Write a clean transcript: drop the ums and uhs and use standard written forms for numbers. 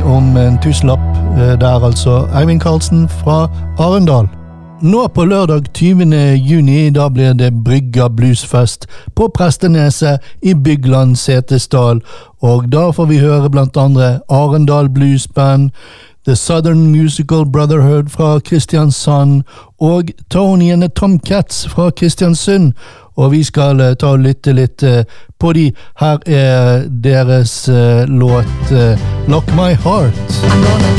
om en tusenlapp. Det altså Eivind Karlsen fra Arendal. Nå på lørdag 20. juni, da blir det Brygga Bluesfest på Presteneset i Bygland Setesdal, og da får vi høre blant andre Arendal Bluesband, The Southern Musical Brotherhood fra Kristiansand og Tony and the Tomcats fra Kristiansund, og vi skal ta og lytte litt på de. Her deres låt Lock My Heart.